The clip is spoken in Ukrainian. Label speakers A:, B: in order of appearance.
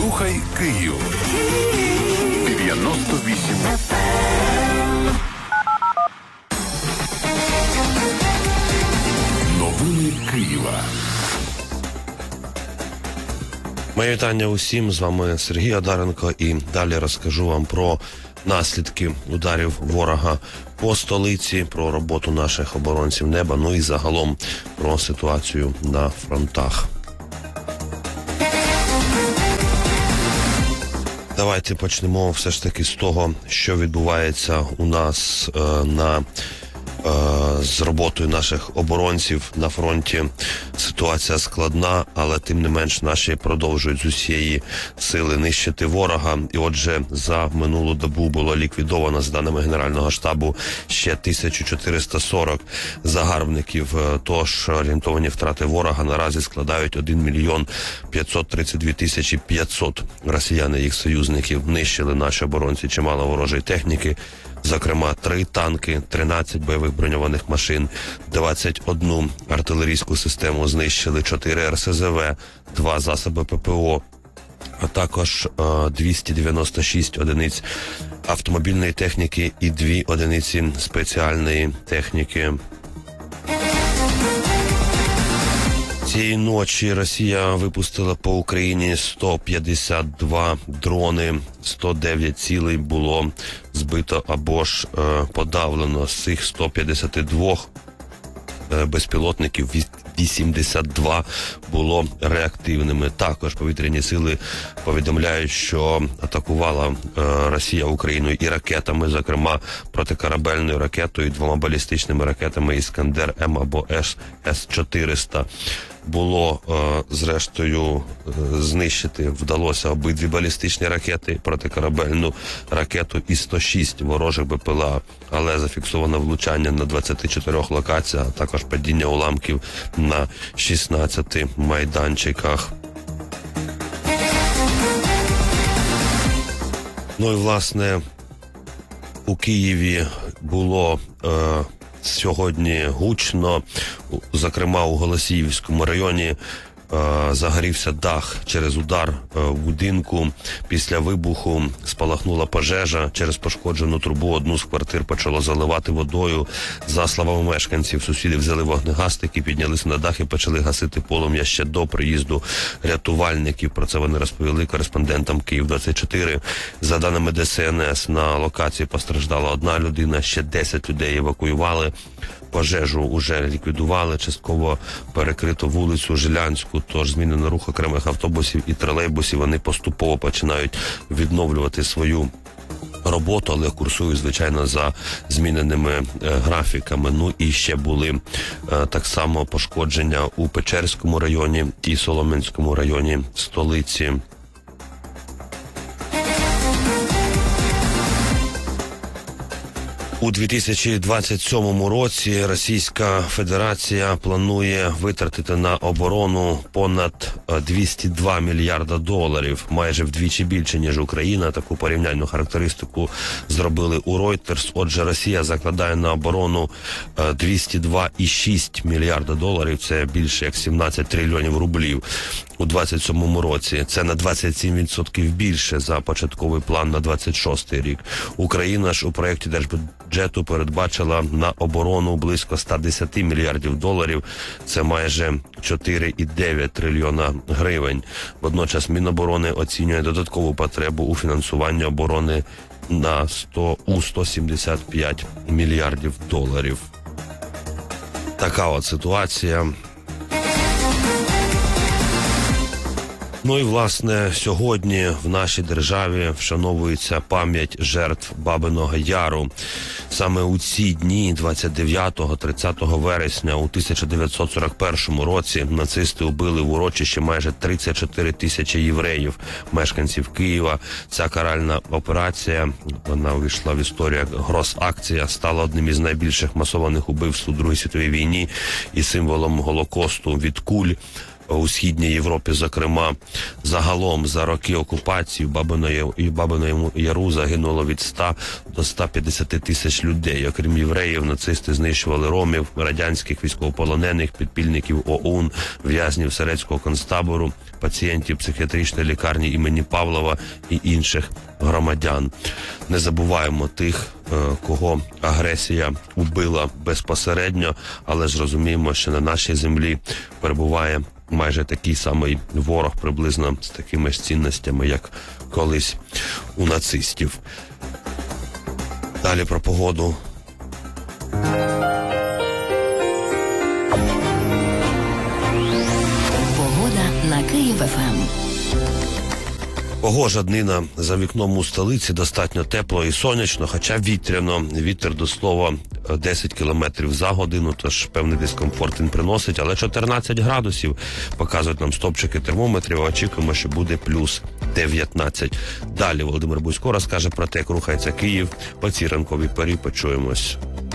A: Слухай Київ. 98 Новини Києва.
B: Моє вітання усім, з вами Сергій Одаренко, і далі розкажу вам про наслідки ударів ворога по столиці, про роботу наших оборонців неба, ну і загалом про ситуацію на фронтах. Давайте почнемо все ж таки з того, що відбувається у нас з роботою наших оборонців на фронті. Ситуація складна, але тим не менш наші продовжують з усієї сили нищити ворога. І отже, за минулу добу було ліквідовано, за даними Генерального штабу, ще 1440 загарбників. Тож орієнтовані втрати ворога наразі складають 1 мільйон 532 тисячі 500. Росіяни і їх союзників нищили наші оборонці чимало ворожої техніки. Зокрема, 3 танки, 13 бойових броньованих машин, 21 артилерійську систему знищили, 4 РСЗВ, 2 засоби ППО, а також 296 одиниць автомобільної техніки і 2 одиниці спеціальної техніки. Цієї ночі Росія випустила по Україні 152 дрони, 109 цілей було збито або ж подавлено. З цих 152 безпілотників 82 було реактивними. Також повітряні сили повідомляють, що атакувала Росія Україну і ракетами, зокрема протикорабельною ракетою, 2 балістичними ракетами «Іскандер-М» або С-400. Було, зрештою, знищити вдалося обидві балістичні ракети, протикорабельну ракету і 106 ворожих БПЛА, але зафіксовано влучання на 24 локаціях, а також падіння уламків на 16 майданчиках. Ну і, власне, у Києві було сьогодні гучно, зокрема у Голосіївському районі загорівся дах через удар в будинку. Після вибуху спалахнула пожежа. Через пошкоджену трубу одну з квартир почало заливати водою. За словами мешканців, сусіди взяли вогнегасник, піднялися на дах і почали гасити полум'я ще до приїзду рятувальників. Про це вони розповіли кореспондентам Київ-24. За даними ДСНС, на локації постраждала 1 людина, ще 10 людей евакуювали. Пожежу вже ліквідували, частково перекрито вулицю Жилянську, тож змінено рух окремих автобусів і тролейбусів. Вони поступово починають відновлювати свою роботу, але курсують, звичайно, за зміненими графіками. Ну і ще були так само пошкодження у Печерському районі і Солом'янському районі столиці. У 2027 році Російська Федерація планує витратити на оборону понад 202 мільярда доларів, майже вдвічі більше, ніж Україна. Таку порівняльну характеристику зробили у Reuters. Отже, Росія закладає на оборону 202,6 мільярда доларів, це більше як 17 трильйонів рублів у 2027 році. Це на 27% більше за початковий план на 26 рік. Україна ж у проєкті держбюджету передбачила на оборону близько 110 мільярдів доларів. Це майже 4,9 трильйона гривень. Водночас Міноборони оцінює додаткову потребу у фінансуванні оборони на 175 мільярдів доларів. Така от ситуація. Ну і, власне, сьогодні в нашій державі вшановується пам'ять жертв Бабиного Яру. Саме у ці дні, 29-30 вересня у 1941 році, нацисти убили в урочищі майже 34 тисячі євреїв, мешканців Києва. Ця каральна операція, вона увійшла в історію як Гросакція, стала одним із найбільших масованих убивств у Другій світовій війні і символом Голокосту. Від куль у Східній Європі, зокрема. Загалом за роки окупації в Бабиному Яру загинуло від 100 до 150 тисяч людей. Окрім євреїв, нацисти знищували ромів, радянських військовополонених, підпільників ОУН, в'язнів Середського концтабору, пацієнтів психіатричної лікарні імені Павлова і інших громадян. Не забуваємо тих, кого агресія убила безпосередньо, але ж розуміємо, що на нашій землі перебуває майже такий самий ворог, приблизно з такими ж цінностями, як колись у нацистів. Далі про погоду.
C: Погода на Київ-ФМ.
B: Погожа днина за вікном у столиці, достатньо тепло і сонячно, хоча вітряно. Вітер, до слова, 10 кілометрів за годину, тож певний дискомфорт він приносить, але 14 градусів показують нам стопчики термометрів, очікуємо, що буде плюс 19. Далі Володимир Бузько розкаже про те, як рухається Київ. По цій ранковій порі почуємось.